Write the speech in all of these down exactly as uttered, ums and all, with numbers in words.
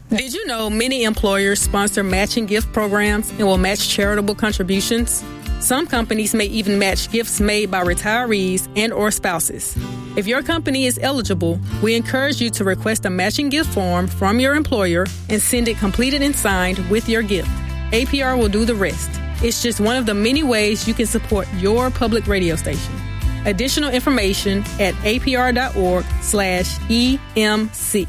Did you know many employers sponsor matching gift programs and will match charitable contributions? Some companies may even match gifts made by retirees and or spouses. If your company is eligible, we encourage you to request a matching gift form from your employer and send it completed and signed with your gift. A P R will do the rest. It's just one of the many ways you can support your public radio station. Additional information at apr.org slash EMC.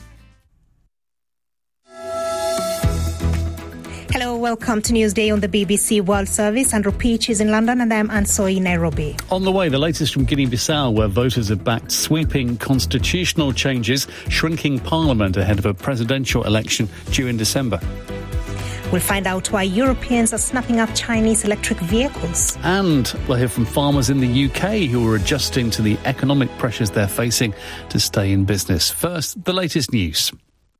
Hello, welcome to Newsday on the B B C World Service. Andrew Peach is in London and I'm Ansoi in Nairobi. On the way, the latest from Guinea-Bissau, where voters have backed sweeping constitutional changes, shrinking parliament ahead of a presidential election due in December. We'll find out why Europeans are snapping up Chinese electric vehicles. And we'll hear from farmers in the U K who are adjusting to the economic pressures they're facing to stay in business. First, the latest news.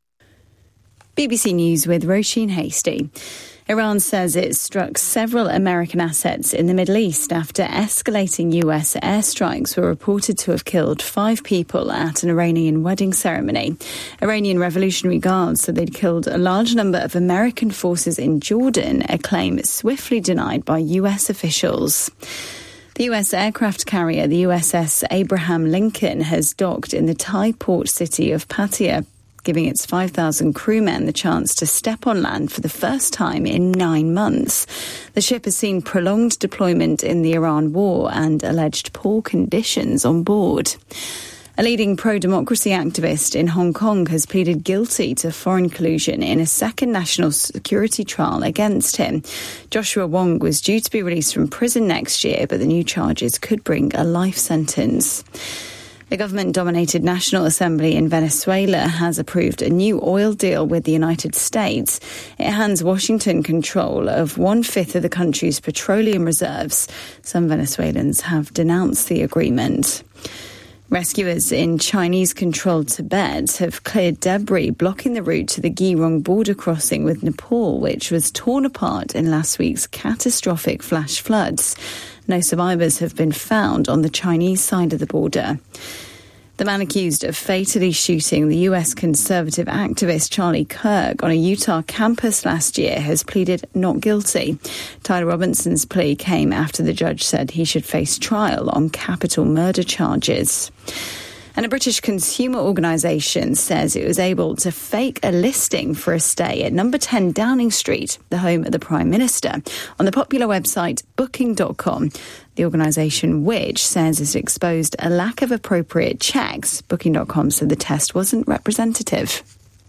B B C News with Roisin Hasty. Iran says it struck several American assets in the Middle East after escalating U S airstrikes were reported to have killed five people at an Iranian wedding ceremony. Iranian Revolutionary Guards said they'd killed a large number of American forces in Jordan, a claim swiftly denied by U S officials. The U S aircraft carrier, the U S S Abraham Lincoln, has docked in the Thai port city of Pattaya, giving its five thousand crewmen the chance to step on land for the first time in nine months. The ship has seen prolonged deployment in the Iran war and alleged poor conditions on board. A leading pro-democracy activist in Hong Kong has pleaded guilty to foreign collusion in a second national security trial against him. Joshua Wong was due to be released from prison next year, but the new charges could bring a life sentence. The government-dominated National Assembly in Venezuela has approved a new oil deal with the United States. It hands Washington control of one-fifth of the country's petroleum reserves. Some Venezuelans have denounced the agreement. Rescuers in Chinese-controlled Tibet have cleared debris blocking the route to the Geirong border crossing with Nepal, which was torn apart in last week's catastrophic flash floods. No survivors have been found on the Chinese side of the border. The man accused of fatally shooting the U S conservative activist Charlie Kirk on a Utah campus last year has pleaded not guilty. Tyler Robinson's plea came after the judge said he should face trial on capital murder charges. And a British consumer organisation says it was able to fake a listing for a stay at number ten Downing Street, the home of the Prime Minister, on the popular website booking dot com. The organisation, which says it exposed a lack of appropriate checks, booking dot com said the test wasn't representative.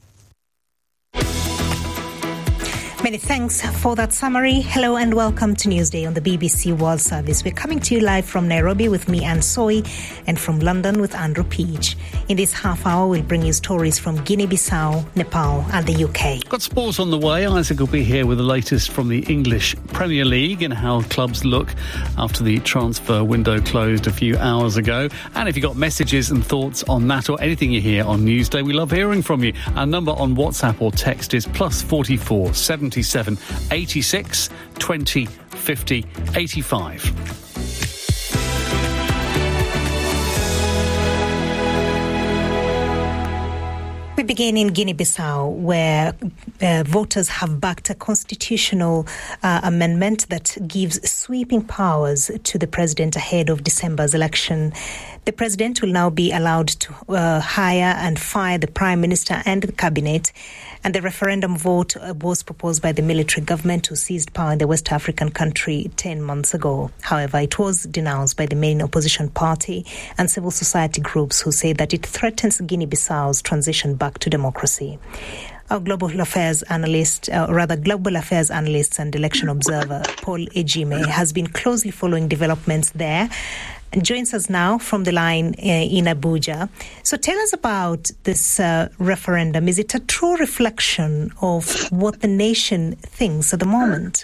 Many thanks for that summary. Hello and welcome to Newsday on the B B C World Service. We're coming to you live from Nairobi with me, Ansoi, and from London with Andrew Peach. In this half hour, we'll bring you stories from Guinea-Bissau, Nepal and the U K. Got sports on the way. Isaac will be here with the latest from the English Premier League and how clubs look after the transfer window closed a few hours ago. And if you've got messages and thoughts on that or anything you hear on Newsday, we love hearing from you. Our number on WhatsApp or text is plus forty-four seventy-seven eighty-six twenty fifty eighty-five. We begin in Guinea-Bissau, where uh, voters have backed a constitutional uh, amendment that gives sweeping powers to the president ahead of December's election. The president will now be allowed to uh, hire and fire the prime minister and the cabinet. And the referendum vote was proposed by the military government who seized power in the West African country ten months ago. However, it was denounced by the main opposition party and civil society groups who say that it threatens Guinea-Bissau's transition back to democracy. Our global affairs analyst, uh, rather global affairs analyst and election observer, Paul Ejime, has been closely following developments there and joins us now from the line uh, in Abuja. So tell us about this uh, referendum. Is it a true reflection of what the nation thinks at the moment?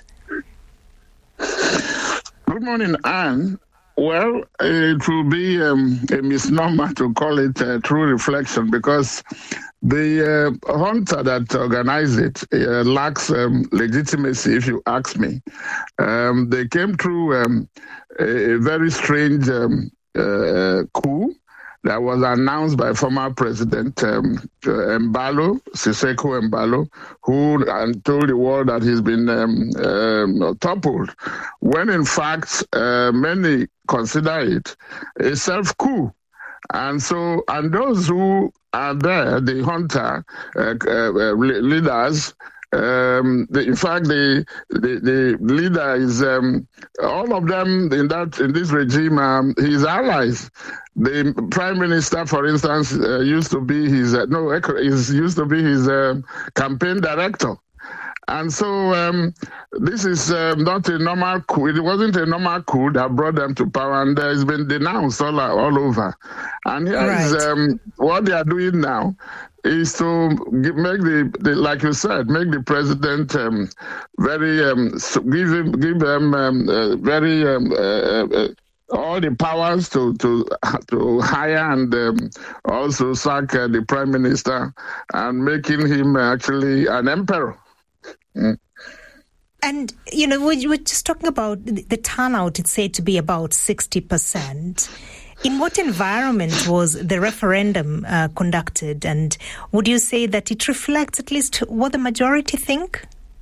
Good morning, Anne. Well, it will be um, a misnomer to call it a true reflection because the uh, hunter that organized it uh, lacks um, legitimacy, if you ask me. Um, they came through um, a very strange um, uh, coup that was announced by former President um, Embalo, Siseko Embalo, who and told the world that he's been um, um, toppled, when in fact uh, many consider it a self-coup. And so, and those who are there, the junta uh, uh, leaders, Um, the, in fact, the, the the leader is um, all of them in that in this regime. Um, his allies. The prime minister, for instance, uh, used to be his uh, no, is used to be his uh, campaign director. And so um, this is uh, not a normal coup. It wasn't a normal coup that brought them to power, and uh, it's been denounced all all over. And here right. is um, what they are doing now. Is to make the, the, like you said, make the president um, very, um, give him, give them um, uh, very, um, uh, uh, all the powers to to to hire and um, also sack uh, the prime minister and making him actually an emperor. Mm. And, you know, we were just talking about the turnout. It's said to be about sixty percent. In what environment was the referendum uh, conducted? And would you say that it reflects at least what the majority think?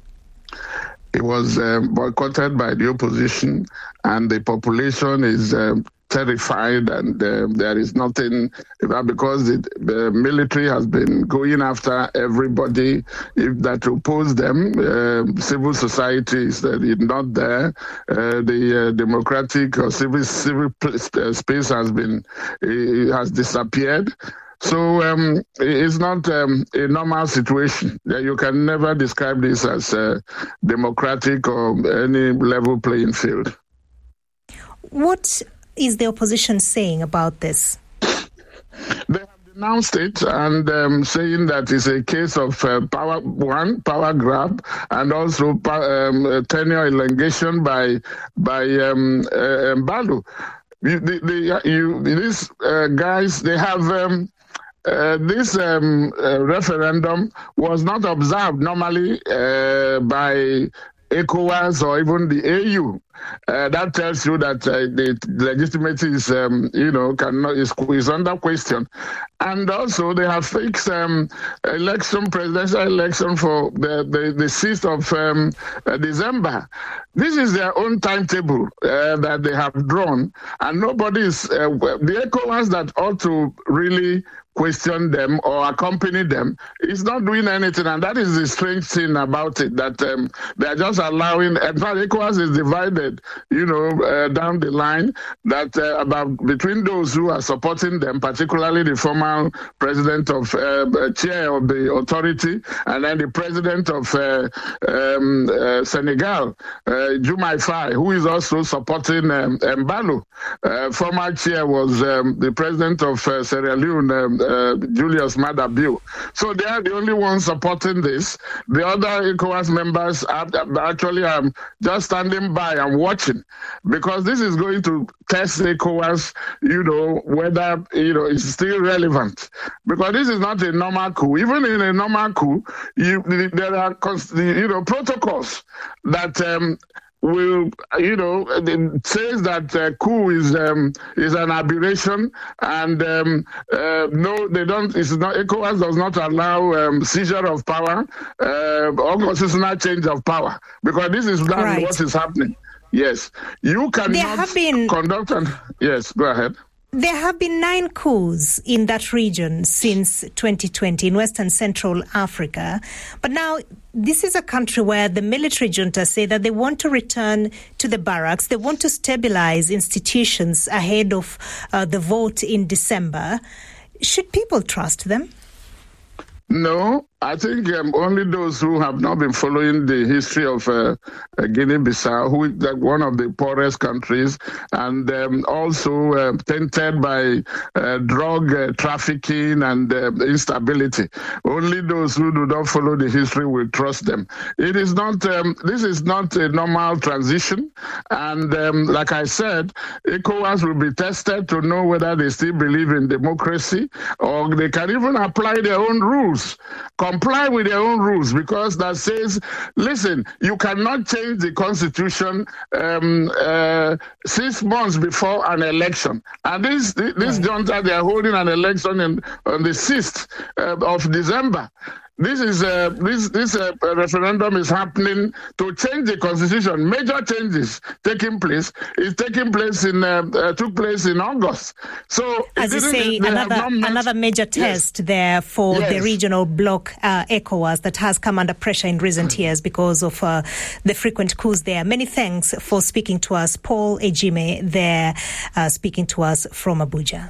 It was um, boycotted by the opposition, and the population is um, terrified, and uh, there is nothing, because it, the military has been going after everybody if that oppose them. Uh, civil society is uh, not there. Uh, the uh, democratic or civil civil space has been uh, has disappeared. So um, it's not um, a normal situation. You can never describe this as a democratic or any level playing field. What is the opposition saying about this? They have denounced it and um, saying that it's a case of uh, power, one, power grab, and also um, tenure elongation by by um, uh, Embalo. You, the, the, you, these uh, guys, they have... Um, Uh, this um, uh, referendum was not observed normally uh, by ECOWAS or even the A U. Uh, that tells you that uh, the legitimacy is, um, you know, cannot is, is under question. And also, they have fixed um, election, presidential election for the the, the sixth of um, uh, December. This is their own timetable uh, that they have drawn, and nobody is uh, the ECOWAS that ought to really question them or accompany them is not doing anything, and that is the strange thing about it, that um, they are just allowing. In fact, ECOWAS is divided, you know, uh, down the line, that uh, about between those who are supporting them, particularly the former president of uh, chair of the authority, and then the president of uh, um, uh, Senegal, uh, Diomaye Faye, who is also supporting um, Embalo. Uh, former chair was um, the president of uh, Sierra Leone, um, Uh, Julius Maada Bio. So they are the only ones supporting this. The other ECOWAS members are actually um, just standing by and watching, because this is going to test ECOWAS, you know, whether, you know, it's still relevant. Because this is not a normal coup. Even in a normal coup, you, there are, you know, protocols that um, will, you know, it says that uh, coup is um, is an aberration, and um, uh, no, they don't. It's not. ECOWAS does not allow um, seizure of power uh, or constitutional change of power, because this is not right. What is happening. Yes, you cannot been... conduct. An... Yes, go ahead. There have been nine coups in that region since twenty twenty in West and Central Africa. But now this is a country where the military junta say that they want to return to the barracks. They want to stabilize institutions ahead of uh, the vote in December. Should people trust them? No, I think um, only those who have not been following the history of uh, uh, Guinea-Bissau, who is like one of the poorest countries, and um, also uh, tainted by uh, drug uh, trafficking and uh, instability. Only those who do not follow the history will trust them. It is not. Um, this is not a normal transition, and um, like I said, ECOWAS will be tested to know whether they still believe in democracy, or they can even apply their own rules. rules. Comply with their own rules, because that says, listen, you cannot change the constitution um, uh, six months before an election. And this this junta, they are holding an election in, on the sixth uh, of December. This is uh, this this uh, referendum is happening to change the constitution. Major changes taking place. It's taking place in uh, uh, took place in August. So as you say, another met, another major test yes. there for yes. the regional bloc uh, ECOWAS that has come under pressure in recent years because of uh, the frequent coups there. Many thanks for speaking to us, Paul Ejime, there uh, speaking to us from Abuja.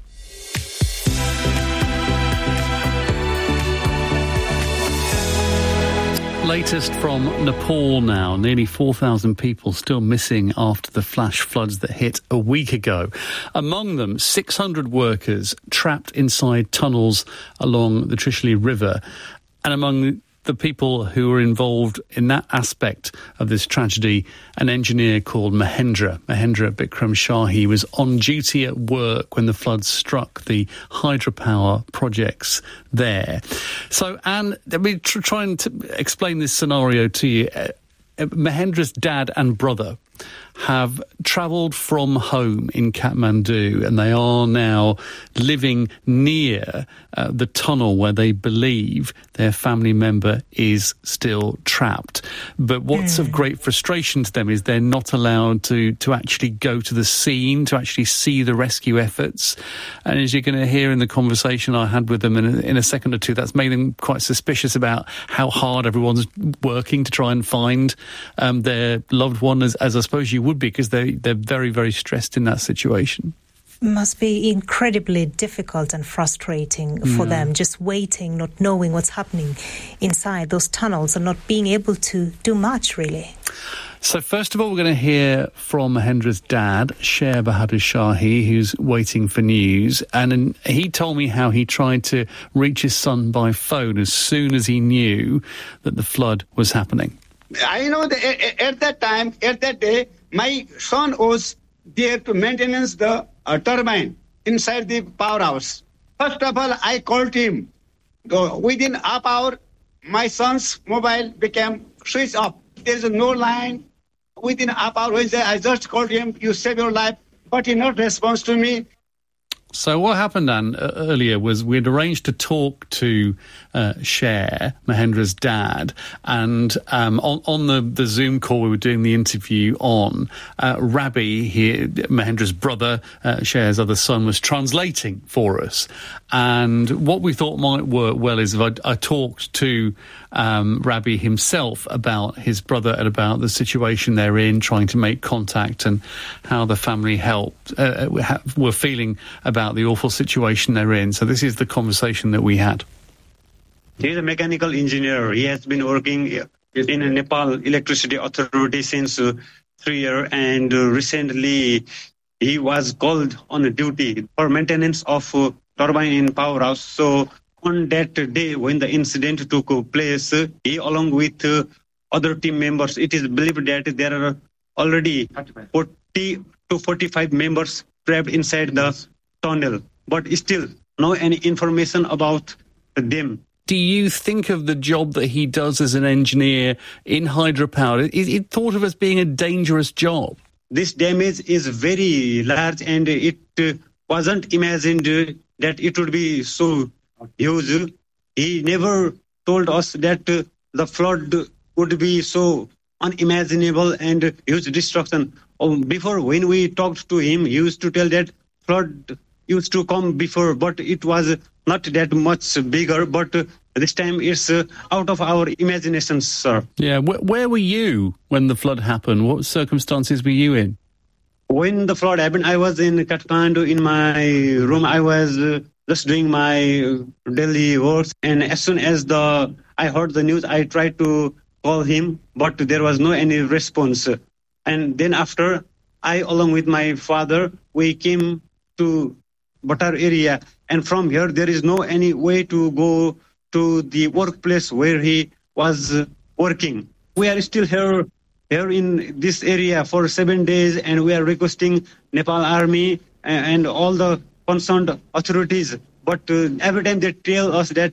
Latest from Nepal now. Nearly four thousand people still missing after the flash floods that hit a week ago. Among them, six hundred workers trapped inside tunnels along the Trishuli River. And among the people who were involved in that aspect of this tragedy, an engineer called Mahendra. Mahendra Bikram Shahi was on duty at work when the floods struck the hydropower projects there. So, Anne, let me tr- try and t- explain this scenario to you. Uh, Mahendra's dad and brother have travelled from home in Kathmandu, and they are now living near uh, the tunnel where they believe their family member is still trapped. But what's mm. of great frustration to them is they're not allowed to, to actually go to the scene, to actually see the rescue efforts. And as you're going to hear in the conversation I had with them in a, in a second or two, that's made them quite suspicious about how hard everyone's working to try and find um, their loved one, as, as I suppose you would be, because they, they're very, very stressed in that situation. Must be incredibly difficult and frustrating for yeah. them, just waiting, not knowing what's happening inside those tunnels and not being able to do much, really. So first of all, we're going to hear from Mahendra's dad, Sher Bahadur Shahi, who's waiting for news. And he told me how he tried to reach his son by phone as soon as he knew that the flood was happening. I know that at that time, at that day, my son was there to maintenance the uh, turbine inside the powerhouse. First of all, I called him. Uh, within half hour, my son's mobile became switched off. There's no line. Within half hour, I just called him, you save your life, but he not responds to me. So what happened, Anne, uh, earlier was we'd arranged to talk to uh, Sher, Mahendra's dad, and um, on, on the, the Zoom call we were doing the interview on, uh, Rabi, he, Mahendra's brother, uh, Sher's other son, was translating for us. And what we thought might work well is if I, I talked to um, Rabi himself about his brother and about the situation they're in, trying to make contact, and how the family helped, uh, were feeling about the awful situation they're in. So this is the conversation that we had. He's a mechanical engineer. He has been working in Nepal Electricity Authority since uh, three years, and uh, recently he was called on a duty for maintenance of uh, turbine in powerhouse. So on that day when the incident took place, uh, he along with uh, other team members, it is believed that there are already forty to forty-five members trapped inside the tunnel, but still no any information about them. Do you think of the job that he does as an engineer in hydropower? Is it thought of as being a dangerous job? This damage is very large, and it uh, wasn't imagined uh, that it would be so huge. He never told us that uh, the flood would be so unimaginable and huge destruction. Um, before, when we talked to him, he used to tell that flood used to come before, but it was not that much bigger. But uh, this time it's uh, out of our imagination, sir. Yeah, where, where were you when the flood happened? What circumstances were you in? When the flood happened, I was in Kathmandu in my room. I was uh, just doing my daily works, and as soon as the I heard the news, I tried to call him, but there was no any response. And then after, I, along with my father, we came to Batar area, and from here there is no any way to go to the workplace where he was uh, working. We are still here here in this area for seven days, and we are requesting Nepal Army and, and all the concerned authorities. But uh, every time they tell us that uh,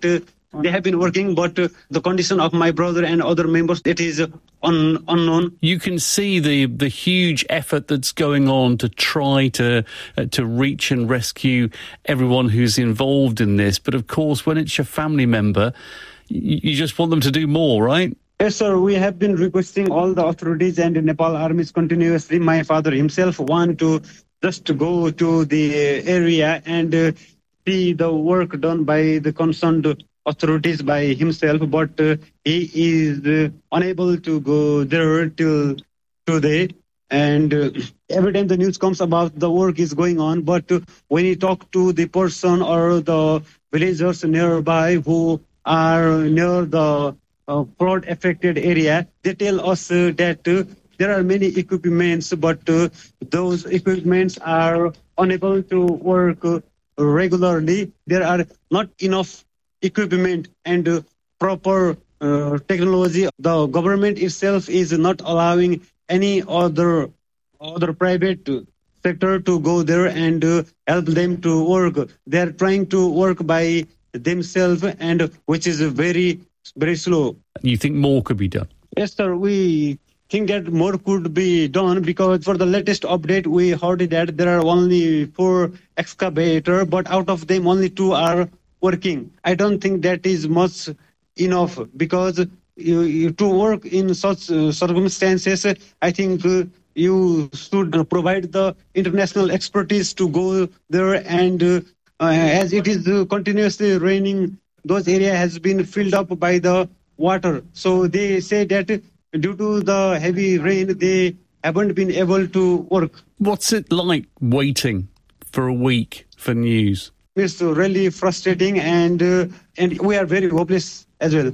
They have been working, but uh, the condition of my brother and other members, it is uh, un- unknown. You can see the the huge effort that's going on to try to uh, to reach and rescue everyone who's involved in this. But of course, when it's your family member, you, you just want them to do more, right? Yes, sir. We have been requesting all the authorities and the Nepal armies continuously. My father himself want to just to go to the area and uh, see the work done by the concerned authorities by himself, but uh, he is uh, unable to go there till today. And uh, every time the news comes about the work is going on, but uh, when you talk to the person or the villagers nearby who are near the uh, flood-affected area, they tell us uh, that uh, there are many equipments, but uh, those equipments are unable to work uh, regularly. There are not enough equipment and uh, proper uh, technology. The government itself is not allowing any other other private sector to go there and uh, help them to work. They are trying to work by themselves, and which is very, very slow. You think more could be done? Yes, sir. We think that more could be done, because for the latest update, we heard that there are only four excavators, but out of them, only two are working. I don't think that is much enough, because you, you, to work in such uh, circumstances, I think uh, you should provide the international expertise to go there, and uh, uh, as it is uh, continuously raining, those area has been filled up by the water. So they say that due to the heavy rain, they haven't been able to work. What's it like waiting for a week for news? It's really frustrating, and uh, and we are very hopeless as well.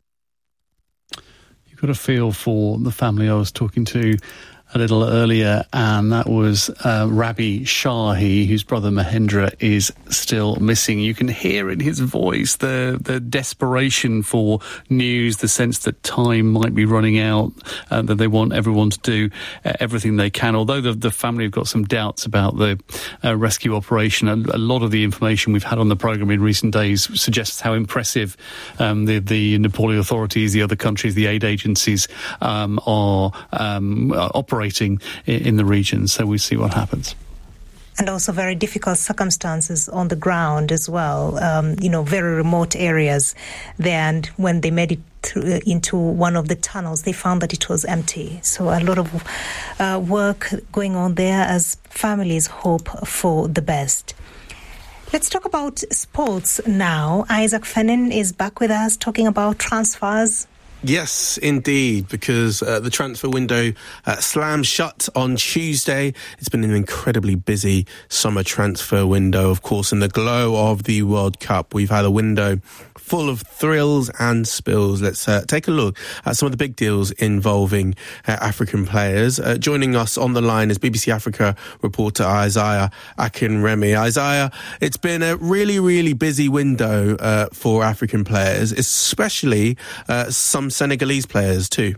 You've got a feel for the family I was talking to a little earlier, and that was uh, Rabi Shahi, whose brother Mahendra is still missing. You can hear in his voice the the desperation for news, the sense that time might be running out, uh, that they want everyone to do uh, everything they can. Although the, the family have got some doubts about the uh, rescue operation, a, a lot of the information we've had on the programme in recent days suggests how impressive um, the, the Nepali authorities, the other countries, the aid agencies um, are um, operating in the region. So we see what happens. And also very difficult circumstances on the ground as well. Um, you know, very remote areas there. And when they made it through, into one of the tunnels, they found that it was empty. So a lot of uh, work going on there as families hope for the best. Let's talk about sports now. Isaac Fennin is back with us talking about transfers. Yes, indeed, because uh, the transfer window uh, slammed shut on Tuesday. It's been an incredibly busy summer transfer window. Of course, in the glow of the World Cup, we've had a window full of thrills and spills. Let's uh, take a look at some of the big deals involving uh, African players. Uh, joining us on the line is B B C Africa reporter Isaiah Akinremi. Isaiah, it's been a really, really busy window uh, for African players, especially uh, some Senegalese players too.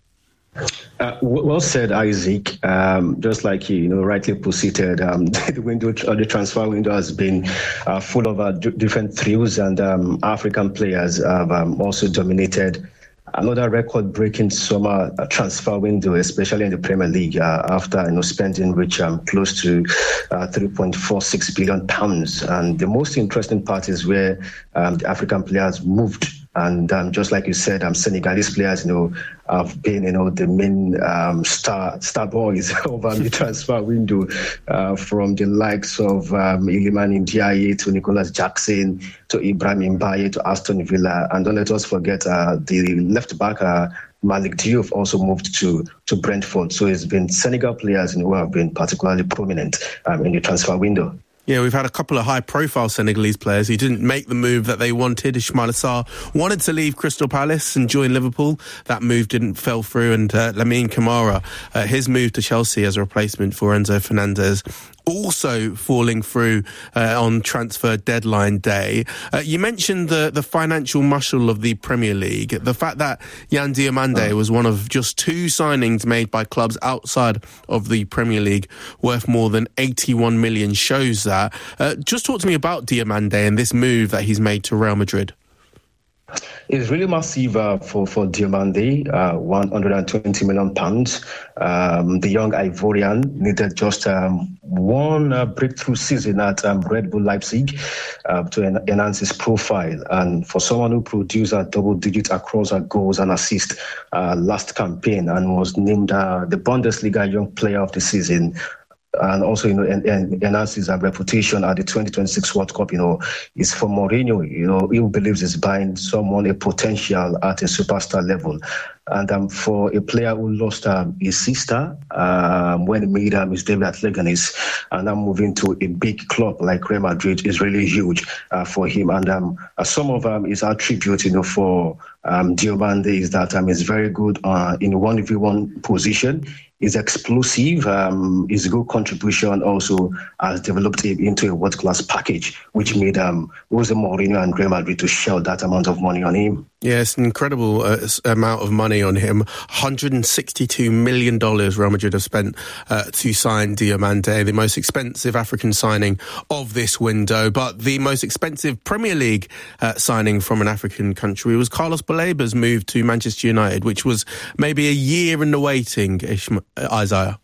Uh, well said, Isaac. Um, just like you, you know, rightly posited, um, the window, uh, the transfer window has been uh, full of uh, d- different thrills, and um, African players have um, also dominated another record-breaking summer uh, transfer window, especially in the Premier League, uh, after you know spending which um, close to uh, three point four six billion pounds. And the most interesting part is where um, the African players moved. And um, just like you said, um, Senegalese players, you know, have been, you know, the main um, star star boys over the transfer window, uh, from the likes of um, Iliman Ndiaye to Nicholas Jackson to Ibrahim Mbaye to Aston Villa. And don't let us forget uh, the left back, uh, Malik Diouf, also moved to, to Brentford. So it's been Senegal players, you know, who have been particularly prominent um, in the transfer window. Yeah, we've had a couple of high-profile Senegalese players who didn't make the move that they wanted. Ismaïla Sarr wanted to leave Crystal Palace and join Liverpool. That move didn't fell through. And uh, Lamine Camara, uh, his move to Chelsea as a replacement for Enzo Fernandez, also falling through uh, on transfer deadline day. Uh, you mentioned the, the financial muscle of the Premier League. The fact that Yan Diomande was one of just two signings made by clubs outside of the Premier League worth more than eighty-one million shows that. Uh, just talk to me about Diomande and this move that he's made to Real Madrid. It's really massive uh, for, for Diomande, uh, one hundred twenty million pounds. Um, the young Ivorian needed just um, one uh, breakthrough season at um, Red Bull Leipzig uh, to en- enhance his profile. And for someone who produced a double digit across our goals and assists uh, last campaign and was named uh, the Bundesliga Young Player of the Season, and also, you know, and, and enhances our reputation at the twenty twenty-six World Cup, you know, is for Mourinho. You know, he believes he's buying someone a potential at a superstar level. And um, for a player who lost um, his sister um, when he made um, his debut at Leganes, and now moving to a big club like Real Madrid is really huge uh, for him. And um, uh, some of um, his attributes, you know, for um, Diomande is that um, he's very good uh, in one v one position. He's explosive. Um, his good contribution also has developed him into a world-class package, which made um, Jose Mourinho and Real Madrid to shell that amount of money on him. Yes, an incredible uh, amount of money on him. one hundred sixty-two million dollars Real Madrid have spent uh, to sign Diomande, the most expensive African signing of this window. But the most expensive Premier League uh, signing from an African country was Carlos Baleba's move to Manchester United, which was maybe a year in the waiting, Isaiah.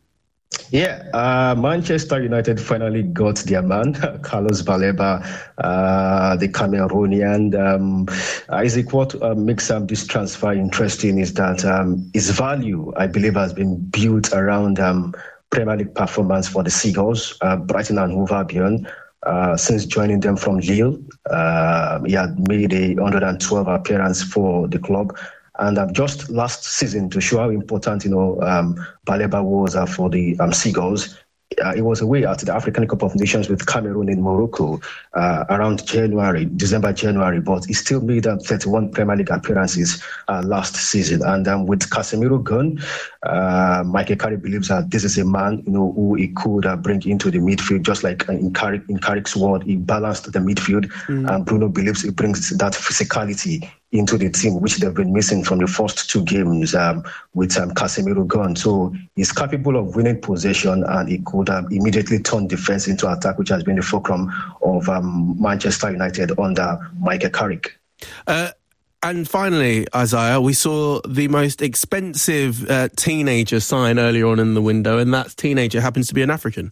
Yeah, uh, Manchester United finally got their man, Carlos Baleba, uh, the Cameroonian. Um, Isaac, what uh, makes um, this transfer interesting is that um, his value, I believe, has been built around um, Premier League performance for the Seagulls, uh, Brighton and Hove Albion. Uh, since joining them from Lille, uh, he had made a one hundred twelve appearance for the club. And uh, just last season, to show how important, you know, um, Baleba was uh, for the um, Seagulls, uh, it was away at the African Cup of Nations with Cameroon in Morocco uh, around January, December, January. But he still made um, thirty-one Premier League appearances uh, last season. And um, with Casemiro gone, uh, Michael Carrick believes that this is a man, you know, who he could uh, bring into the midfield, just like uh, in, Carrick, in Carrick's word, he balanced the midfield. Mm. And Bruno believes he brings that physicality into the team, which they've been missing from the first two games um, with um, Casemiro gone. So he's capable of winning possession, and he could um, immediately turn defense into attack, which has been the fulcrum of um, Manchester United under Michael Carrick. Uh, and finally, Isaiah, we saw the most expensive uh, teenager sign earlier on in the window, and that teenager happens to be an African.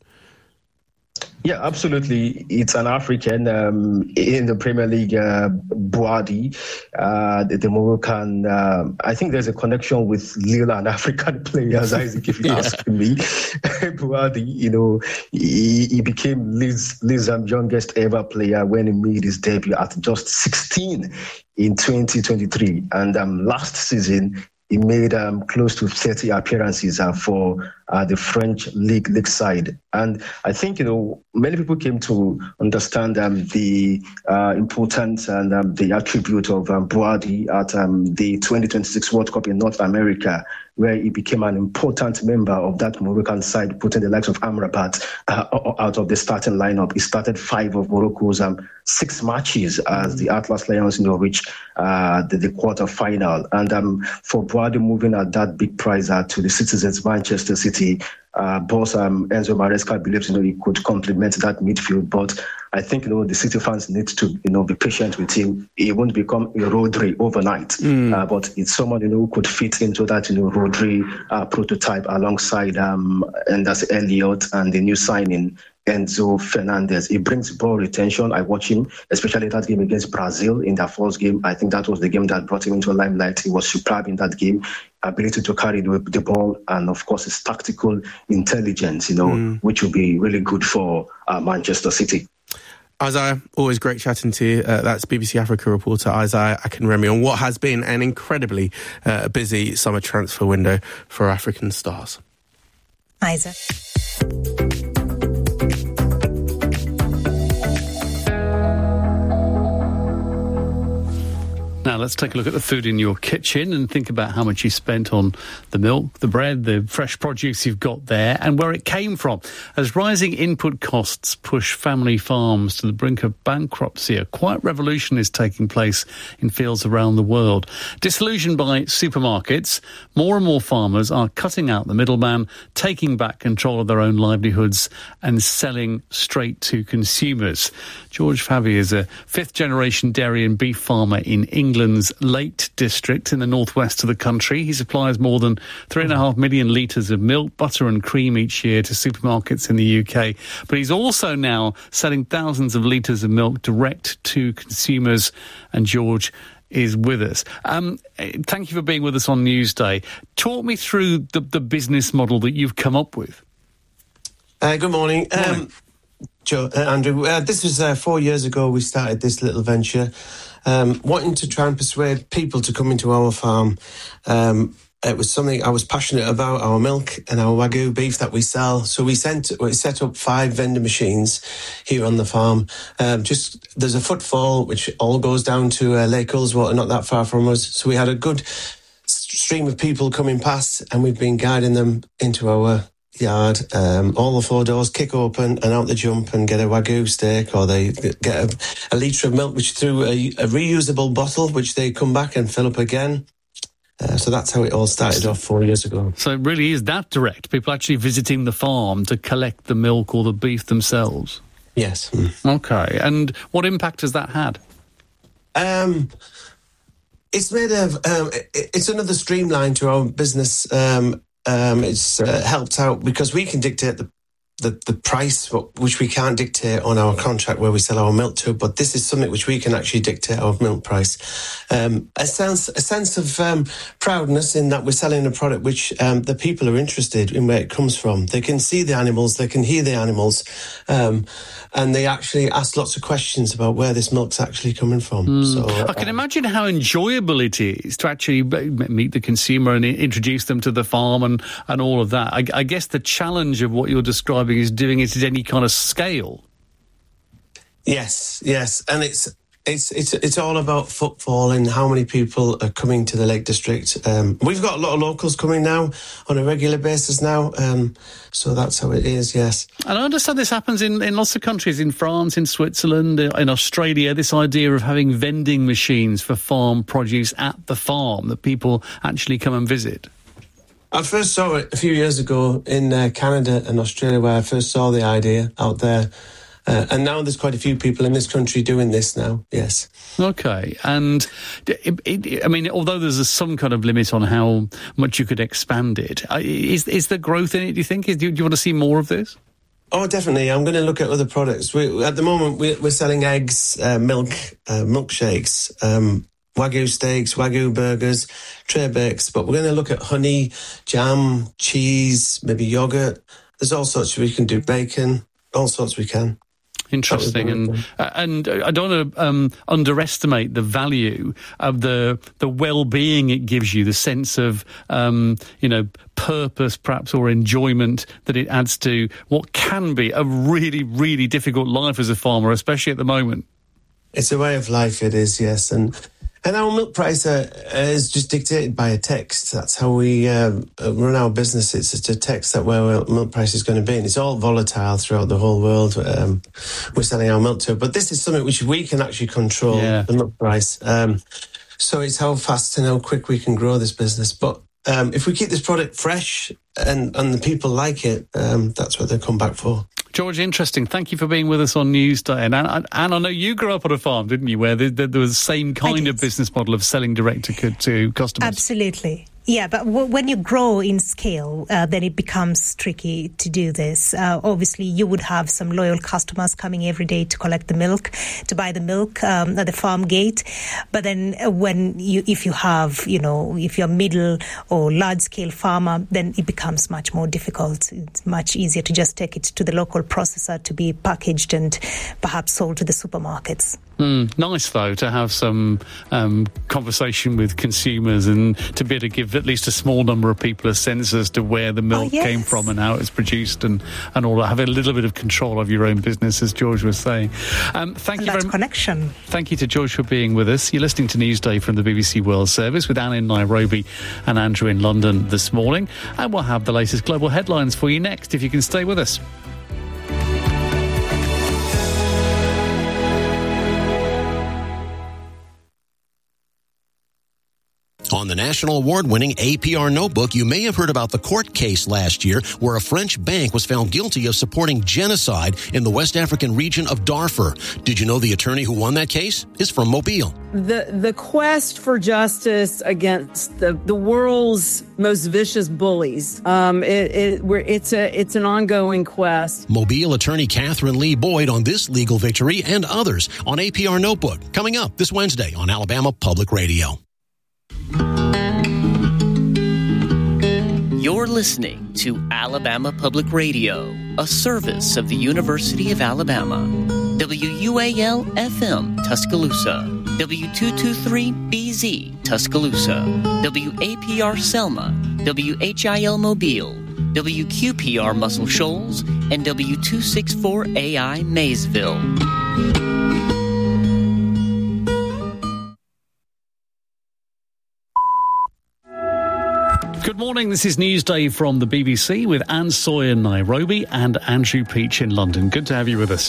Yeah, absolutely. It's an African um, in the Premier League, uh, Bouadi, uh, the, the Moroccan. Uh, I think there's a connection with Lille and African players, Isaac, if you yeah. ask me. Bouadi, you know, he, he became Lille's, Lille's um, youngest ever player when he made his debut at just sixteen in twenty twenty-three. And um, last season, he made um, close to thirty appearances uh, for uh, the French league league side. And I think, you know, many people came to understand um, the uh, importance and um, the attribute of um, Bouadi at um, the twenty twenty-six World Cup in North America, where he became an important member of that Moroccan side, putting the likes of Amrabat uh, out of the starting lineup. He started five of Morocco's um, six matches as the Atlas Lions, you know, reached uh, the, the quarter final. And um, for Bouadi moving at that big price uh, to the Citizens Manchester City, Uh, boss um, Enzo Maresca believes, you know, he could complement that midfield. But I think, you know, the City fans need to, you know, be patient with him. He won't become a Rodri overnight, mm. uh, but it's someone, you know, who could fit into that, you know, Rodri uh, prototype alongside um, Anders Elliott and the new signing Enzo Fernandez. He brings ball retention. I watch him, especially that game against Brazil in their first game. I think that was the game that brought him into a limelight. He was superb in that game. Ability to carry the, the ball, and of course his tactical intelligence, you know, mm. which will be really good for uh, Manchester City. Isaiah, always great chatting to you. Uh, that's B B C Africa reporter Isaiah Akinremi on what has been an incredibly uh, busy summer transfer window for African stars. Isaac. Now let's take a look at the food in your kitchen and think about how much you spent on the milk, the bread, the fresh produce you've got there, and where it came from. As rising input costs push family farms to the brink of bankruptcy, a quiet revolution is taking place in fields around the world. Disillusioned by supermarkets, more and more farmers are cutting out the middleman, taking back control of their own livelihoods and selling straight to consumers. George Favy is a fifth-generation dairy and beef farmer in England. England's Lake District in the northwest of the country. He supplies more than three and a half million litres of milk, butter and cream each year to supermarkets in the U K. But he's also now selling thousands of litres of milk direct to consumers. And George is with us. Um, thank you for being with us on Newsday. Talk me through the, the business model that you've come up with. Uh, good morning. Good morning. Um, Joe, uh, Andrew, uh, this was uh, four years ago we started this little venture, um, wanting to try and persuade people to come into our farm. Um, it was something I was passionate about, our milk and our Wagyu beef that we sell. So we sent, we set up five vendor machines here on the farm. Um, just there's a footfall which all goes down to uh, Lake Ullswater, not that far from us. So we had a good stream of people coming past, and we've been guiding them into our yard. Um, all the four doors kick open and out the jump and get a Wagyu steak, or they get a, a litre of milk which through a, a reusable bottle which they come back and fill up again. Uh, so that's how it all started off four years ago. So it really is that direct, people actually visiting the farm to collect the milk or the beef themselves? Yes. Mm. Okay, and what impact has that had? Um, it's made of, um, it, it's another streamline to our business. Um, Um, it's uh, helped out because we can dictate the, the, the price, which we can't dictate on our contract where we sell our milk to, but this is something which we can actually dictate our milk price. Um, a sense, a sense of um, proudness in that we're selling a product which um, the people are interested in where it comes from. They can see the animals, they can hear the animals, um, and they actually ask lots of questions about where this milk's actually coming from. Mm. So uh, I can imagine how enjoyable it is to actually meet the consumer and introduce them to the farm and, and all of that. I, I guess the challenge of what you're describing is doing it at any kind of scale. Yes, yes, and it's it's it's it's all about footfall and how many people are coming to the Lake District. Um, we've got a lot of locals coming now on a regular basis now, um, so that's how it is. Yes, and I understand this happens in, in lots of countries, in France, in Switzerland, in Australia. This idea of having vending machines for farm produce at the farm that people actually come and visit. I first saw it a few years ago in uh, Canada and Australia, where I first saw the idea out there. Uh, and now there's quite a few people in this country doing this now, yes. Okay, and it, it, I mean, although there's a, some kind of limit on how much you could expand it, is is there growth in it, do you think? Is, do, you, do you want to see more of this? Oh, definitely. I'm going to look at other products. We, at the moment, we're, we're selling eggs, uh, milk, uh, milkshakes, um, Wagyu steaks, Wagyu burgers, tray bakes, but we're going to look at honey, jam, cheese, maybe yogurt. There's all sorts. We can do bacon, all sorts we can. Interesting, and uh, and I don't want to um, underestimate the value of the the well-being it gives you, the sense of um, you know purpose, perhaps, or enjoyment that it adds to what can be a really, really difficult life as a farmer, especially at the moment. It's a way of life, it is, yes, and. And our milk price uh, is just dictated by a text. That's how we uh, run our business. It's just a text that where our milk price is going to be. And it's all volatile throughout the whole world. Um, we're selling our milk to. But this is something which we can actually control, yeah. the milk price. Um, so it's how fast and how quick we can grow this business. But um, if we keep this product fresh and, and the people like it, um, that's what they come back for. George, interesting. Thank you for being with us on Newsday. And, and, and I know you grew up on a farm, didn't you, where there, there was the same kind of business model of selling direct to, to customers? Absolutely. Yeah, but w- when you grow in scale, uh, then it becomes tricky to do this. Uh, obviously, you would have some loyal customers coming every day to collect the milk, to buy the milk um, at the farm gate. But then uh, when you, if you have, you know, if you're middle or large scale farmer, then it becomes much more difficult. It's much easier to just take it to the local processor to be packaged and perhaps sold to the supermarkets. Mm, nice, though, to have some um, conversation with consumers and to be able to give at least a small number of people a sense as to where the milk oh, yes. came from and how it's produced and, and all that. Have a little bit of control of your own business, as George was saying. Um, thank and you that's very much. Connection. Thank you to George for being with us. You're listening to Newsday from the B B C World Service with Anne in Nairobi and Andrew in London this morning. And we'll have the latest global headlines for you next, if you can stay with us. On the national award-winning A P R Notebook, you may have heard about the court case last year where a French bank was found guilty of supporting genocide in the West African region of Darfur. Did you know the attorney who won that case is from Mobile? The the quest for justice against the, the world's most vicious bullies, um, it, it, we're, it's a it's an ongoing quest. Mobile attorney Catherine Lee Boyd on this legal victory and others on A P R Notebook, coming up this Wednesday on Alabama Public Radio. You're listening to Alabama Public Radio, a service of the University of Alabama. W U A L F M Tuscaloosa, W two twenty-three B Z Tuscaloosa, W A P R Selma, W H I L Mobile, W Q P R Muscle Shoals, and W two sixty-four A I Maysville. Good morning, this is Newsday from the B B C with Anne Sawyer in Nairobi and Andrew Peach in London. Good to have you with us.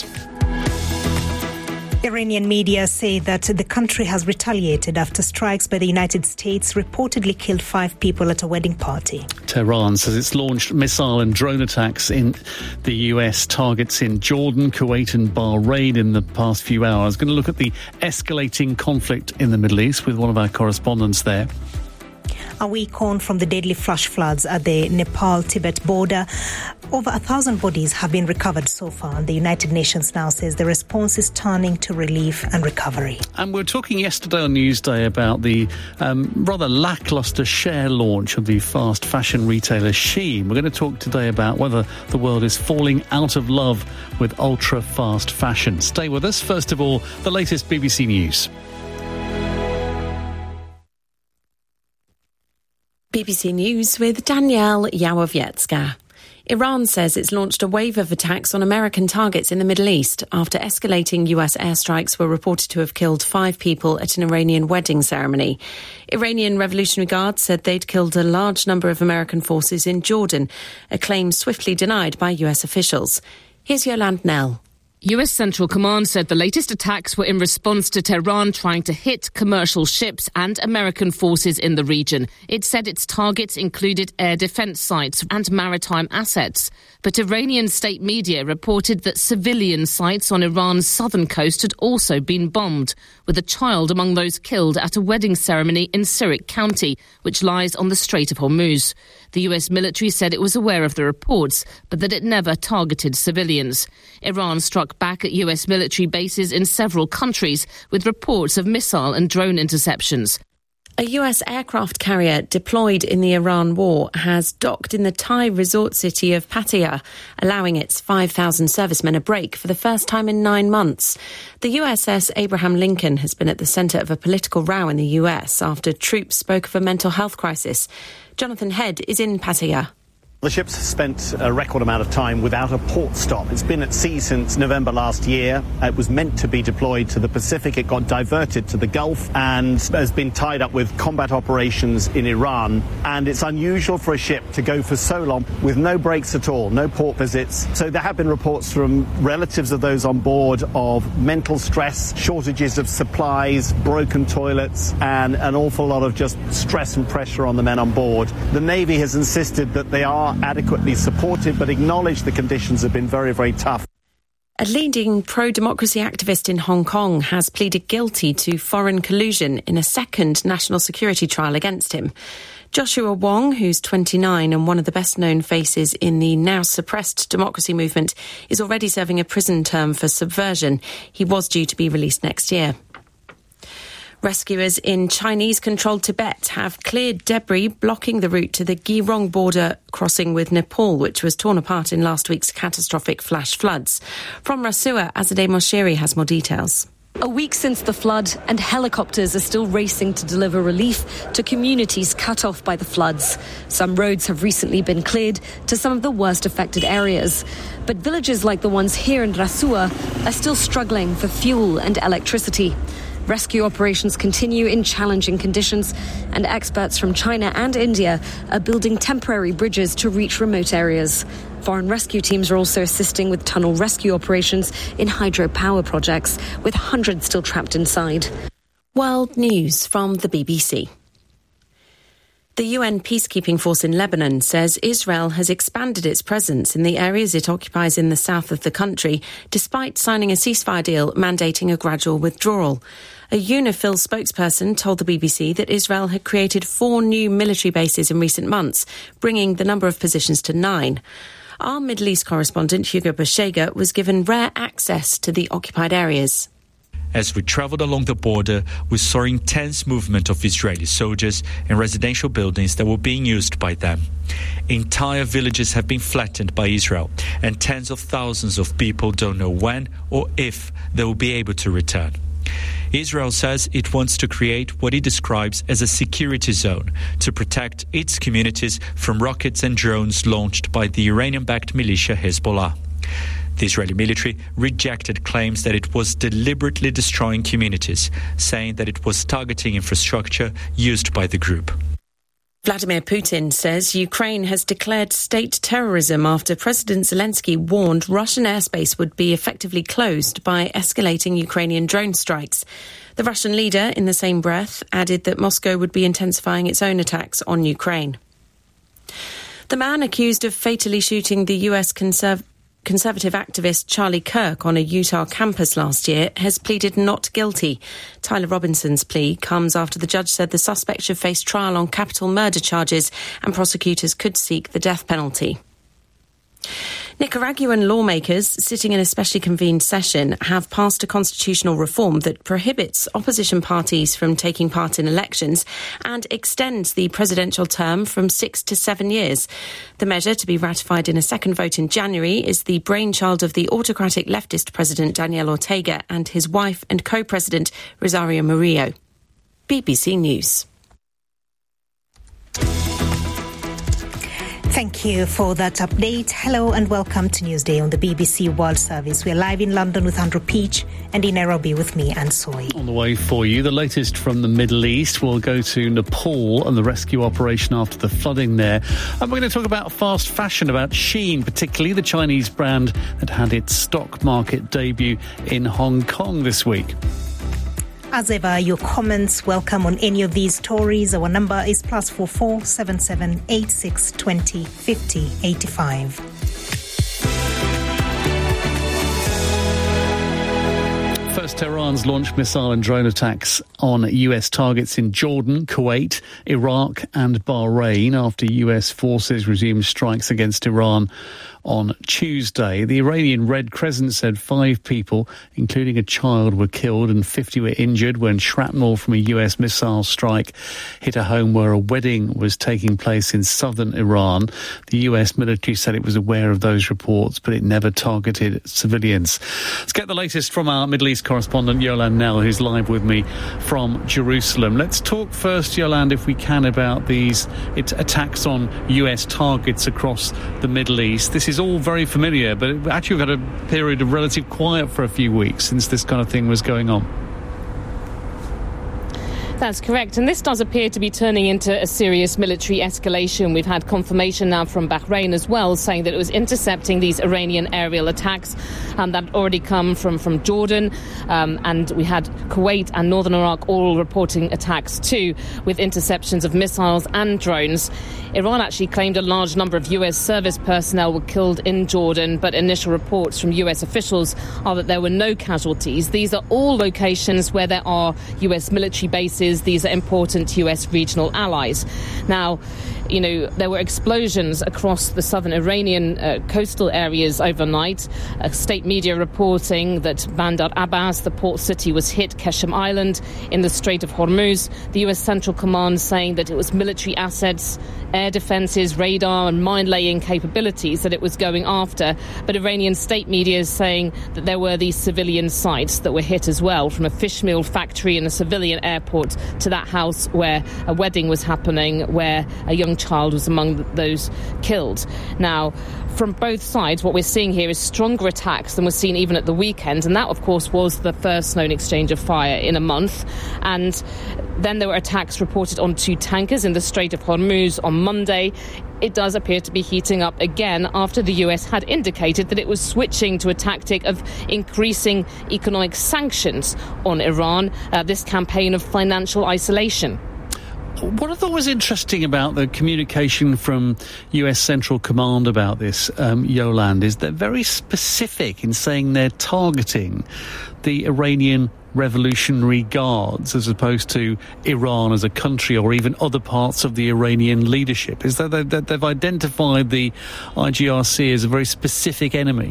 Iranian media say that the country has retaliated after strikes by the United States reportedly killed five people at a wedding party. Tehran says it's launched missile and drone attacks in the U S targets in Jordan, Kuwait and Bahrain in the past few hours. Going to look at the escalating conflict in the Middle East with one of our correspondents there. A week on from the deadly flash floods at the Nepal-Tibet border, over a thousand bodies have been recovered so far. The United Nations now says the response is turning to relief and recovery. And we were talking yesterday on Newsday about the um, rather lacklustre share launch of the fast fashion retailer Shein. We're going to talk today about whether the world is falling out of love with ultra-fast fashion. Stay with us. First of all, the latest B B C News. B B C News with Danielle Yawowiecka. Iran says it's launched a wave of attacks on American targets in the Middle East after escalating U S airstrikes were reported to have killed five people at an Iranian wedding ceremony. Iranian Revolutionary Guard said they'd killed a large number of American forces in Jordan, a claim swiftly denied by U S officials. Here's Yolande Nell. U S Central Command said the latest attacks were in response to Tehran trying to hit commercial ships and American forces in the region. It said its targets included air defense sites and maritime assets. But Iranian state media reported that civilian sites on Iran's southern coast had also been bombed, with a child among those killed at a wedding ceremony in Sirik County, which lies on the Strait of Hormuz. The U S military said it was aware of the reports, but that it never targeted civilians. Iran struck back at U S military bases in several countries with reports of missile and drone interceptions. A U S aircraft carrier deployed in the Iran war has docked in the Thai resort city of Pattaya, allowing its five thousand servicemen a break for the first time in nine months. The U S S Abraham Lincoln has been at the centre of a political row in the U S after troops spoke of a mental health crisis. Jonathan Head is in Pattaya. The ship's spent a record amount of time without a port stop. It's been at sea since November last year. It was meant to be deployed to the Pacific. It got diverted to the Gulf and has been tied up with combat operations in Iran. And it's unusual for a ship to go for so long with no breaks at all, no port visits. So there have been reports from relatives of those on board of mental stress, shortages of supplies, broken toilets, and an awful lot of just stress and pressure on the men on board. The Navy has insisted that they are adequately supported, but acknowledge the conditions have been very, very tough. A leading pro-democracy activist in Hong Kong has pleaded guilty to foreign collusion in a second national security trial against him. Joshua Wong, who's twenty-nine and one of the best-known faces in the now-suppressed democracy movement, is already serving a prison term for subversion. He was due to be released next year. Rescuers in Chinese-controlled Tibet have cleared debris blocking the route to the Girong border crossing with Nepal, which was torn apart in last week's catastrophic flash floods. From Rasua, Azadeh Moshiri has more details. A week since the flood, and helicopters are still racing to deliver relief to communities cut off by the floods. Some roads have recently been cleared to some of the worst affected areas. But villages like the ones here in Rasua are still struggling for fuel and electricity. Rescue operations continue in challenging conditions, and experts from China and India are building temporary bridges to reach remote areas. Foreign rescue teams are also assisting with tunnel rescue operations in hydropower projects, with hundreds still trapped inside. World News from the B B C. The U N peacekeeping force in Lebanon says Israel has expanded its presence in the areas it occupies in the south of the country, despite signing a ceasefire deal mandating a gradual withdrawal. A UNIFIL spokesperson told the B B C that Israel had created four new military bases in recent months, bringing the number of positions to nine. Our Middle East correspondent, Hugo Bashega, was given rare access to the occupied areas. As we travelled along the border, we saw intense movement of Israeli soldiers in residential buildings that were being used by them. Entire villages have been flattened by Israel, and tens of thousands of people don't know when or if they will be able to return. Israel says it wants to create what it describes as a security zone to protect its communities from rockets and drones launched by the Iranian-backed militia Hezbollah. The Israeli military rejected claims that it was deliberately destroying communities, saying that it was targeting infrastructure used by the group. Vladimir Putin says Ukraine has declared state terrorism after President Zelensky warned Russian airspace would be effectively closed by escalating Ukrainian drone strikes. The Russian leader, in the same breath, added that Moscow would be intensifying its own attacks on Ukraine. The man accused of fatally shooting the U S conserv- Conservative activist Charlie Kirk on a Utah campus last year has pleaded not guilty. Tyler Robinson's plea comes after the judge said the suspect should face trial on capital murder charges and prosecutors could seek the death penalty. Nicaraguan lawmakers sitting in a specially convened session have passed a constitutional reform that prohibits opposition parties from taking part in elections and extends the presidential term from six to seven years. The measure, to be ratified in a second vote in January, is the brainchild of the autocratic leftist president Daniel Ortega and his wife and co-president Rosario Murillo. B B C News. Thank you for that update. Hello and welcome to Newsday on the B B C World Service. We're live in London with Andrew Peach and in Nairobi with me, Anne Soy. On the way for you, the latest from the Middle East. We'll go to Nepal and the rescue operation after the flooding there. And we're going to talk about fast fashion, about Shein, particularly the Chinese brand that had its stock market debut in Hong Kong this week. As ever, your comments welcome on any of these stories. Our number is plus four four seven seven eight six twenty fifty eighty five. First, Tehran's launched missile and drone attacks on U S targets in Jordan, Kuwait, Iraq and Bahrain after U S forces resumed strikes against Iran on Tuesday. The Iranian Red Crescent said five people, including a child, were killed and fifty were injured when shrapnel from a U S missile strike hit a home where a wedding was taking place in southern Iran. The U S military said it was aware of those reports, but it never targeted civilians. Let's get the latest from our Middle East correspondent, Yolande Knell, who's live with me from Jerusalem. Let's talk first, Yolande, if we can, about these attacks on U S targets across the Middle East. This is all very familiar, but actually we've had a period of relative quiet for a few weeks since this kind of thing was going on. That's correct. And this does appear to be turning into a serious military escalation. We've had confirmation now from Bahrain as well, saying that it was intercepting these Iranian aerial attacks um, that had already come from, from Jordan. Um, and we had Kuwait and northern Iraq all reporting attacks too, with interceptions of missiles and drones. Iran actually claimed a large number of U S service personnel were killed in Jordan, but initial reports from U S officials are that there were no casualties. These are all locations where there are U S military bases. These are important U S regional allies. Now, you know, there were explosions across the southern Iranian uh, coastal areas overnight. Uh, state media reporting that Bandar Abbas, the port city, was hit, Keshem Island in the Strait of Hormuz. The U S Central Command saying that it was military assets, air defences, radar and mine-laying capabilities that it was going after. But Iranian state media is saying that there were these civilian sites that were hit as well, from a fish meal factory and a civilian airport to that house where a wedding was happening, where a young child was among those killed. Now, from both sides, what we're seeing here is stronger attacks than was seen even at the weekend, and that, of course, was the first known exchange of fire in a month. And then there were attacks reported on two tankers in the Strait of Hormuz on Monday. It does appear to be heating up again after the U S had indicated that it was switching to a tactic of increasing economic sanctions on Iran, uh, this campaign of financial isolation. What I thought was interesting about the communication from U S Central Command about this, um, Yolande, is they're very specific in saying they're targeting the Iranian Revolutionary Guards as opposed to Iran as a country or even other parts of the Iranian leadership. Is that they've identified the I G R C as a very specific enemy?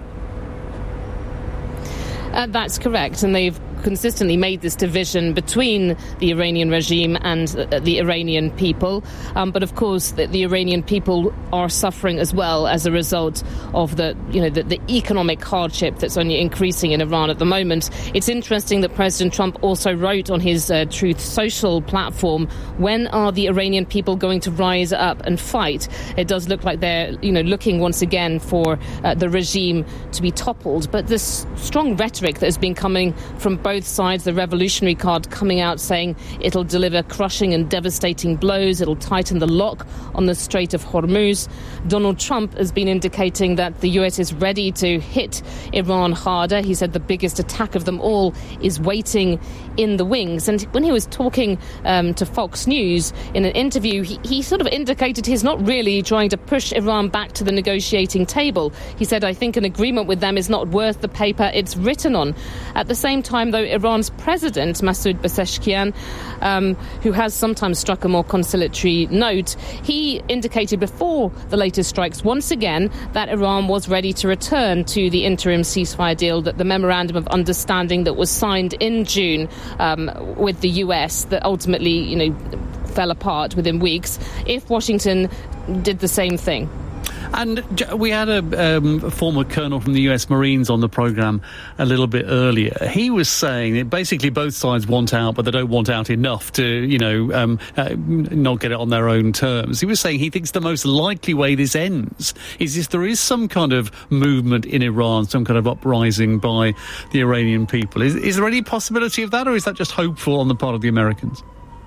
Uh, that's correct, and they've consistently made this division between the Iranian regime and uh, the Iranian people. Um, but of course, the, the Iranian people are suffering as well as a result of the, you know, the, the economic hardship that's only increasing in Iran at the moment. It's interesting that President Trump also wrote on his uh, Truth Social platform, when are the Iranian people going to rise up and fight? It does look like they're, you know, looking once again for uh, the regime to be toppled. But this strong rhetoric that has been coming from both both sides, the Revolutionary Guard coming out saying it'll deliver crushing and devastating blows, it'll tighten the lock on the Strait of Hormuz. Donald Trump has been indicating that the U S is ready to hit Iran harder. He said the biggest attack of them all is waiting in the wings. And when he was talking um, to Fox News in an interview, he, he sort of indicated he's not really trying to push Iran back to the negotiating table. He said, I think an agreement with them is not worth the paper it's written on. At the same time, though, Iran's president, Masoud Pezeshkian, um, who has sometimes struck a more conciliatory note, he indicated before the latest strikes once again that Iran was ready to return to the interim ceasefire deal, that the memorandum of understanding that was signed in June um, with the U S that ultimately, you know, fell apart within weeks, if Washington did the same thing. And we had a, um, a former colonel from the U S Marines on the programme a little bit earlier. He was saying that basically both sides want out, but they don't want out enough to, you know, um, uh, not get it on their own terms. He was saying he thinks the most likely way this ends is if there is some kind of movement in Iran, some kind of uprising by the Iranian people. Is, is there any possibility of that, or is that just hopeful on the part of the Americans?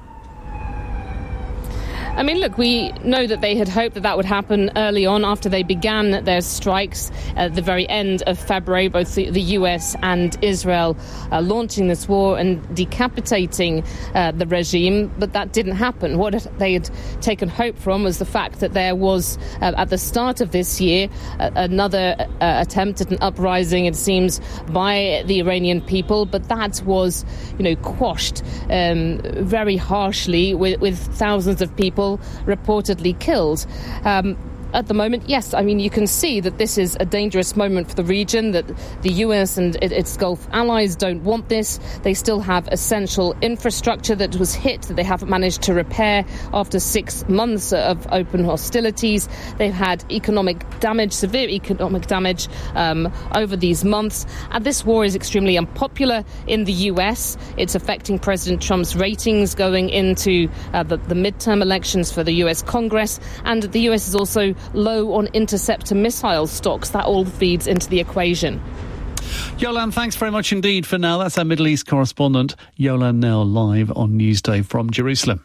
I mean, look, we know that they had hoped that that would happen early on after they began their strikes at the very end of February, both the, the U S and Israel uh, launching this war and decapitating uh, the regime, but that didn't happen. What they had taken hope from was the fact that there was, uh, at the start of this year, uh, another uh, attempt at an uprising, it seems, by the Iranian people, but that was, you know, quashed um, very harshly with, with thousands of people reportedly killed. Um, At the moment, yes, I mean, you can see that this is a dangerous moment for the region, that the U S and its Gulf allies don't want this. They still have essential infrastructure that was hit, that they haven't managed to repair after six months of open hostilities. They've had economic damage, severe economic damage um, over these months. And this war is extremely unpopular in the U S. It's affecting President Trump's ratings going into uh, the, the midterm elections for the U S Congress. And the U S is also low on interceptor missile stocks. That all feeds into the equation. Yolande, thanks very much indeed for now. That's our Middle East correspondent, Yolande Knell, live on Newsday from Jerusalem.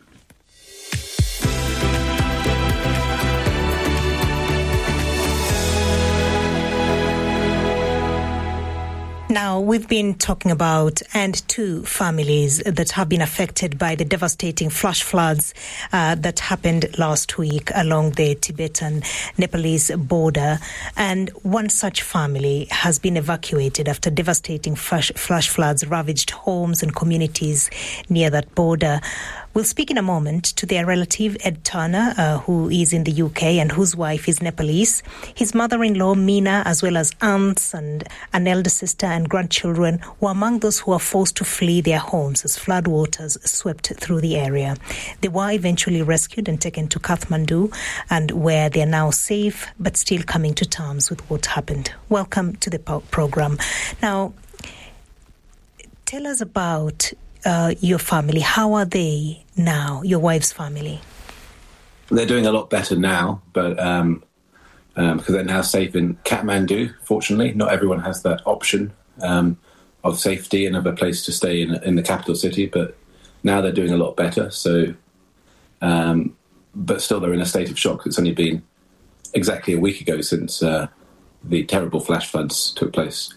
Now, we've been talking about and two families that have been affected by the devastating flash floods uh, that happened last week along the Tibetan-Nepalese border. And one such family has been evacuated after devastating flash, flash floods ravaged homes and communities near that border. We'll speak in a moment to their relative, Ed Turner, uh, who is in the U K and whose wife is Nepalese. His mother-in-law, Meena, as well as aunts and an elder sister and grandchildren were among those who were forced to flee their homes as floodwaters swept through the area. They were eventually rescued and taken to Kathmandu, and where they are now safe, but still coming to terms with what happened. Welcome to the po- program. Now, tell us about Uh, your family. How are they now, your wife's family? They're doing a lot better now, but um, um, because they're now safe in Kathmandu, fortunately. Not everyone has that option um, of safety and of a place to stay in, in the capital city, but now they're doing a lot better. So, um, but still they're in a state of shock. It's only been exactly a week ago since uh, the terrible flash floods took place.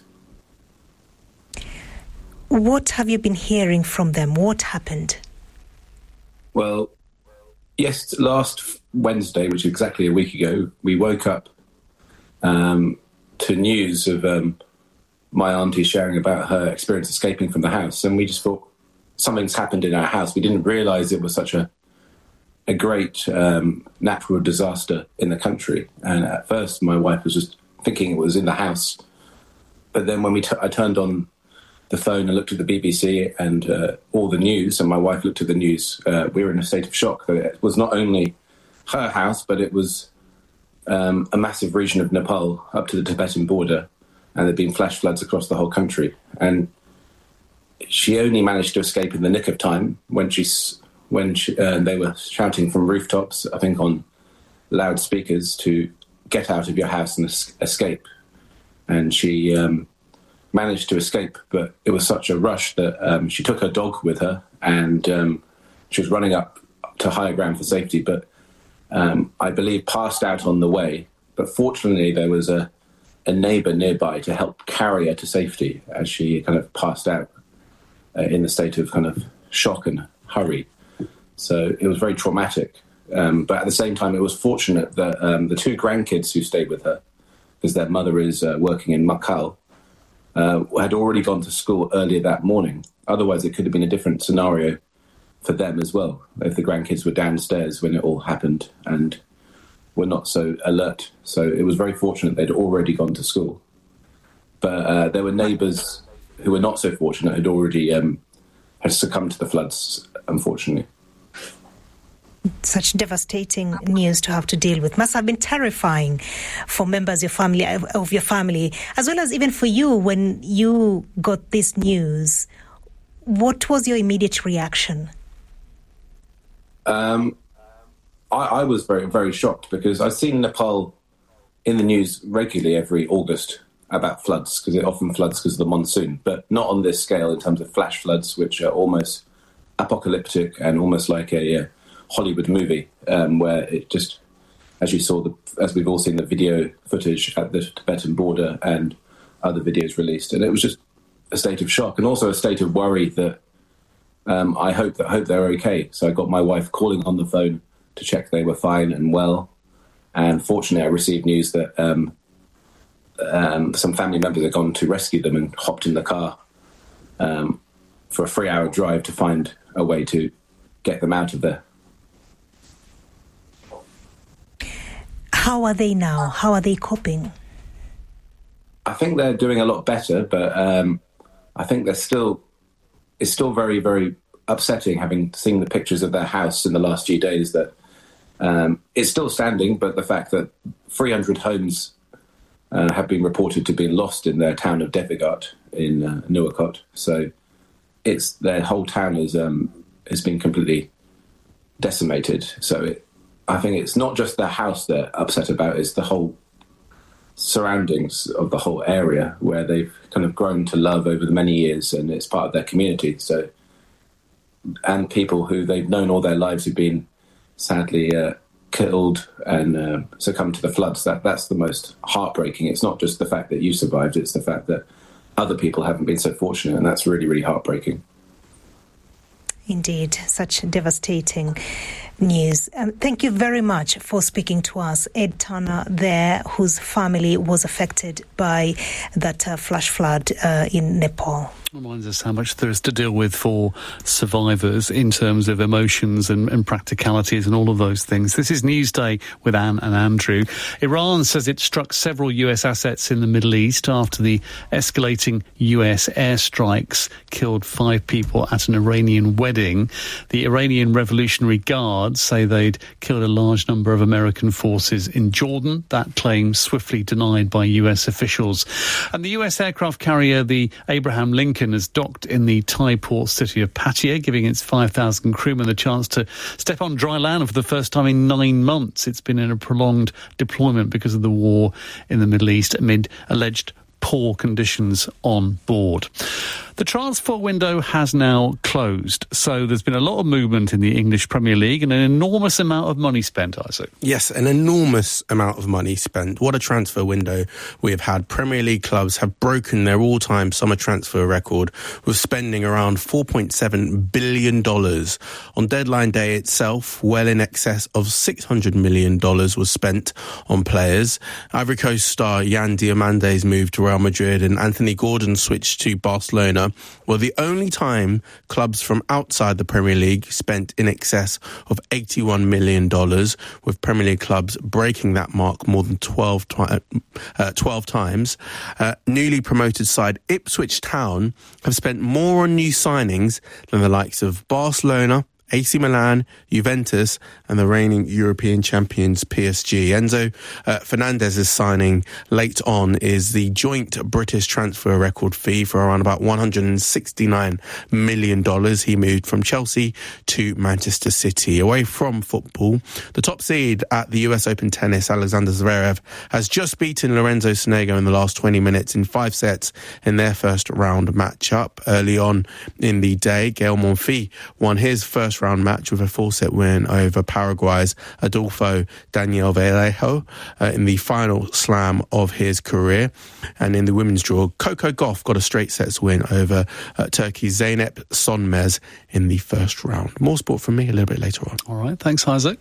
What have you been hearing from them? What happened? Well, yes, last Wednesday, which is exactly a week ago, we woke up um, to news of um, my auntie sharing about her experience escaping from the house. And we just thought, something's happened in our house. We didn't realise it was such a a great um, natural disaster in the country. And at first, my wife was just thinking it was in the house. But then when we t- I turned on the phone and looked at the B B C and uh, all the news, and my wife looked at the news, uh, we were in a state of shock that it was not only her house, but it was um, a massive region of Nepal up to the Tibetan border, and there'd been flash floods across the whole country. And she only managed to escape in the nick of time when she, when she, uh, they were shouting from rooftops, I think on loudspeakers, to get out of your house and es- escape. And she um, managed to escape, but it was such a rush that um, she took her dog with her, and um, she was running up to higher ground for safety, but um, I believe passed out on the way. But fortunately, there was a, a neighbour nearby to help carry her to safety as she kind of passed out uh, in the state of kind of shock and hurry. So it was very traumatic. Um, but at the same time, it was fortunate that um, the two grandkids who stayed with her, because their mother is uh, working in Makal, uh, had already gone to school earlier that morning. Otherwise, it could have been a different scenario for them as well, if the grandkids were downstairs when it all happened and were not so alert. So it was very fortunate they'd already gone to school. But uh, there were neighbours who were not so fortunate, had already um, had succumbed to the floods, unfortunately. Such devastating news to have to deal with. Must have been terrifying for members of your family, of your family, as well as even for you when you got this news. What was your immediate reaction? Um, I, I was very, very shocked because I've seen Nepal in the news regularly every August about floods, because it often floods because of the monsoon, but not on this scale in terms of flash floods, which are almost apocalyptic and almost like a uh, Hollywood movie, um, where it just, as you saw, the, as we've all seen the video footage at the Tibetan border and other videos released, and it was just a state of shock and also a state of worry that um, I hope that hope they're okay. So I got my wife calling on the phone to check they were fine and well, and fortunately I received news that um, um, some family members had gone to rescue them and hopped in the car um, for a three-hour drive to find a way to get them out of there. How are they now? How are they coping? I think they're doing a lot better, but um, I think they're still, it's still very, very upsetting having seen the pictures of their house in the last few days that um, it's still standing, but the fact that three hundred homes uh, have been reported to be lost in their town of Devigat in uh, Nuwakot. So it's their whole town is um, has been completely decimated. So it, I think it's not just their house they're upset about, it's the whole surroundings of the whole area where they've kind of grown to love over the many years, and it's part of their community. So, and people who they've known all their lives who've been sadly uh, killed and uh, succumbed to the floods. That that's the most heartbreaking. It's not just the fact that you survived, it's the fact that other people haven't been so fortunate, and that's really, really heartbreaking. Indeed, such devastating news. Um, thank you very much for speaking to us. Ed Turner there, whose family was affected by that uh, flash flood uh, in Nepal. Reminds us how much there is to deal with for survivors in terms of emotions and, and practicalities and all of those things. This is Newsday with Anne and Andrew. Iran says it struck several U S assets in the Middle East after the escalating U S airstrikes killed five people at an Iranian wedding. The Iranian Revolutionary Guard say they'd killed a large number of American forces in Jordan. That claim swiftly denied by U S officials. And the U S aircraft carrier, the Abraham Lincoln, has docked in the Thai port city of Pattaya, giving its five thousand crewmen the chance to step on dry land for the first time in nine months. It's been in a prolonged deployment because of the war in the Middle East amid alleged poor conditions on board. The transfer window has now closed, so there's been a lot of movement in the English Premier League and an enormous amount of money spent, Isaac. Yes, an enormous amount of money spent. What a transfer window we have had. Premier League clubs have broken their all-time summer transfer record with spending around four point seven billion dollars. On deadline day itself, well in excess of six hundred million dollars was spent on players. Ivory Coast star Yan Diamande's move to Real Madrid and Anthony Gordon switched to Barcelona were the only time clubs from outside the Premier League spent in excess of eighty-one million dollars, with Premier League clubs breaking that mark more than twelve, twi- uh, twelve times. Uh, newly promoted side Ipswich Town have spent more on new signings than the likes of Barcelona, A C Milan, Juventus and the reigning European champions P S G. Enzo uh, Fernandez's signing late on is the joint British transfer record fee for around about one hundred sixty-nine million dollars. He moved from Chelsea to Manchester City. Away from football, the top seed at the U S Open tennis, Alexander Zverev, has just beaten Lorenzo Sonego in the last twenty minutes in five sets in their first round matchup. Early on in the day, Gael Monfils won his first round match with a four-set win over Paraguay's Adolfo Daniel Vallejo uh, in the final slam of his career. And in the women's draw, Coco Gauff got a straight sets win over uh, Turkey's Zeynep Sonmez in the first round. More sport from me a little bit later on. All right, thanks, Isaac.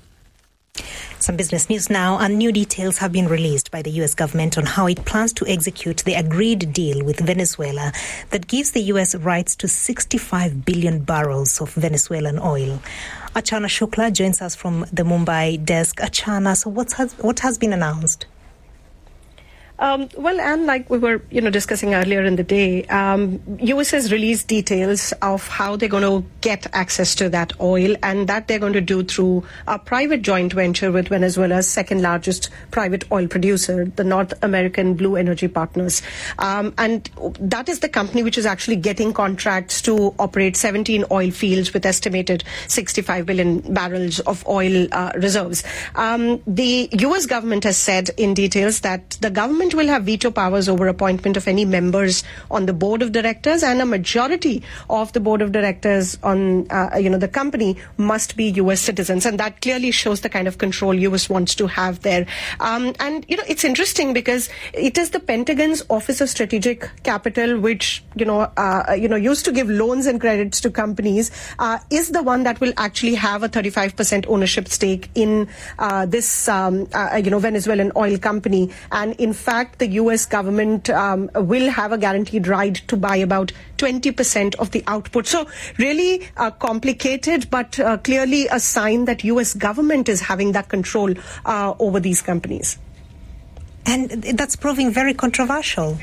Some business news now, and new details have been released by the U S government on how it plans to execute the agreed deal with Venezuela that gives the U S rights to sixty-five billion barrels of Venezuelan oil. Achana Shukla joins us from the Mumbai desk. Achana, so what has, what has been announced? Um, well, and like we were, you know, discussing earlier in the day, um, U S has released details of how they're going to get access to that oil, and that they're going to do through a private joint venture with Venezuela's second largest private oil producer, the North American Blue Energy Partners. Um, and that is the company which is actually getting contracts to operate seventeen oil fields with estimated sixty-five billion barrels of oil uh, reserves. Um, the U S government has said in details that the government will have veto powers over appointment of any members on the board of directors, and a majority of the board of directors on, uh, you know, the company must be U S citizens, and that clearly shows the kind of control U S wants to have there. Um, and you know, it's interesting because it is the Pentagon's Office of Strategic Capital, which you know, uh, you know, used to give loans and credits to companies, uh, is the one that will actually have a thirty-five percent ownership stake in uh, this, um, uh, you know, Venezuelan oil company, and in fact, the U S government um, will have a guaranteed right to buy about twenty percent of the output. So really uh, complicated, but uh, clearly a sign that U S government is having that control uh, over these companies. And that's proving very controversial.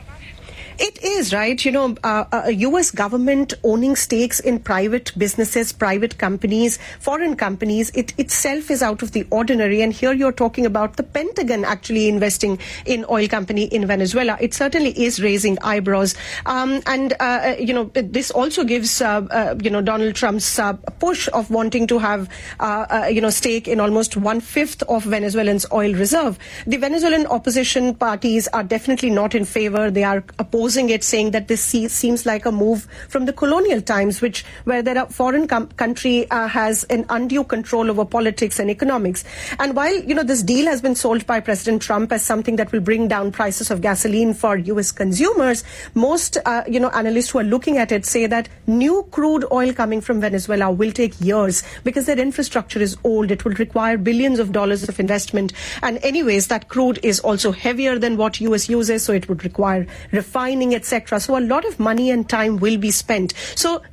It is, right? You know, uh, a U S government owning stakes in private businesses, private companies, foreign companies, it itself is out of the ordinary. And here you're talking about the Pentagon actually investing in oil company in Venezuela. It certainly is raising eyebrows. Um, and, uh, you know, this also gives, uh, uh, you know, Donald Trump's uh, push of wanting to have, uh, uh, you know, stake in almost one-fifth of Venezuelans' oil reserve. The Venezuelan opposition parties are definitely not in favor. They are opposed it, saying that this seems like a move from the colonial times, which where there are foreign com- country uh, has an undue control over politics and economics. And while you know this deal has been sold by President Trump as something that will bring down prices of gasoline for U S consumers, most uh, you know analysts who are looking at it say that new crude oil coming from Venezuela will take years because their infrastructure is old. It will require billions of dollars of investment, and anyways, that crude is also heavier than what U S uses, so it would require refining, et cetera. So a lot of money and time will be spent. So